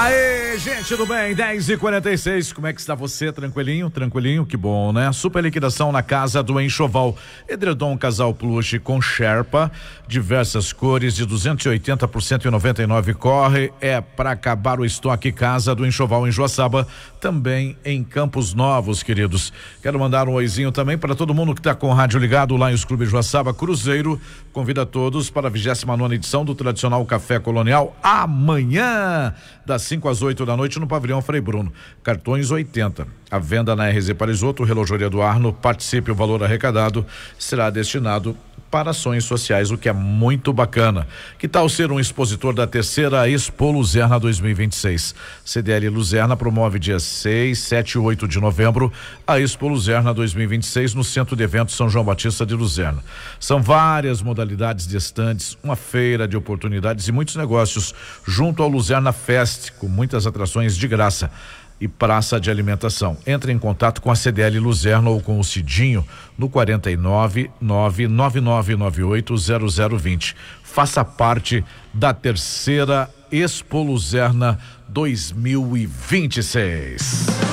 Aê, gente do bem, 10h46, como é que está você? Tranquilinho? Tranquilinho, que bom, né? Super liquidação na casa do Enxoval. Edredom Casal Plush com Sherpa, diversas cores de 280 por 199, corre, é para acabar o estoque. Casa do Enxoval em Joaçaba, também em Campos Novos, queridos. Quero mandar um oizinho também para todo mundo que está com o rádio ligado lá em Clube Joaçaba. Cruzeiro convida todos para a 29ª edição do tradicional Café Colonial, amanhã, das 5 às 8 da noite no Pavilhão Frei Bruno. Cartões 80. A venda na RZ Parisoto, Relojoaria do Arno. Participe, o valor arrecadado será destinado para ações sociais, o que é muito bacana. Que tal ser um expositor da terceira Expo Luzerna 2026? CDL Luzerna promove dias 6, 7 e 8 de novembro a Expo Luzerna 2026 no Centro de Eventos São João Batista de Luzerna. São várias modalidades de estandes, uma feira de oportunidades e muitos negócios junto ao Luzerna Fest, com muitas atrações de graça e praça de alimentação. Entre em contato com a CDL Luzerna ou com o Cidinho no 49999980020. Faça parte da terceira Expo Luzerna 2026.